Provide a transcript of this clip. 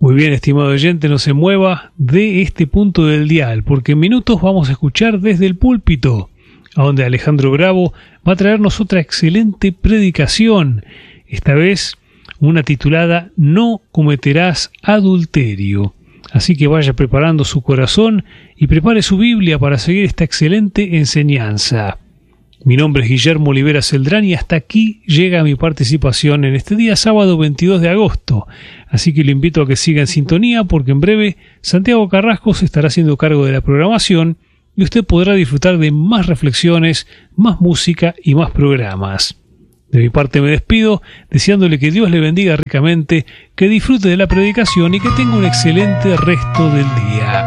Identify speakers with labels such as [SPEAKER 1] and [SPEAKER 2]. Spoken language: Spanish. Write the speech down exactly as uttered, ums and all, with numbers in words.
[SPEAKER 1] Muy bien, estimado oyente, no se mueva de este punto del dial, porque en minutos vamos a escuchar desde el púlpito, a donde Alejandro Bravo va a traernos otra excelente predicación, esta vez una titulada No cometerás adulterio. Así que vaya preparando su corazón y prepare su Biblia para seguir esta excelente enseñanza. Mi nombre es Guillermo Olivera Celdrán y hasta aquí llega mi participación en este día sábado veintidós de agosto. Así que lo invito a que siga en sintonía porque en breve Santiago Carrasco se estará haciendo cargo de la programación y usted podrá disfrutar de más reflexiones, más música y más programas. De mi parte me despido deseándole que Dios le bendiga ricamente, que disfrute de la predicación y que tenga un excelente resto del día.